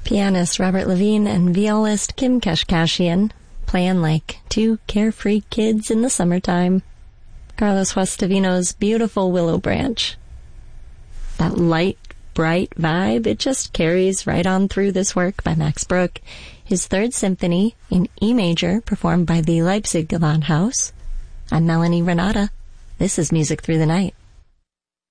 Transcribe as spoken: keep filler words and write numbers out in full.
Pianist Robert Levine and violist Kim Kashkashian playing like two carefree kids in the summertime. Carlos Guastavino's beautiful Willow Branch. That light, bright vibe, it just carries right on through this work by Max Bruch, his third symphony in E major performed by the Leipzig Gewandhaus. I'm Melanie Renata. This is Music Through the Night.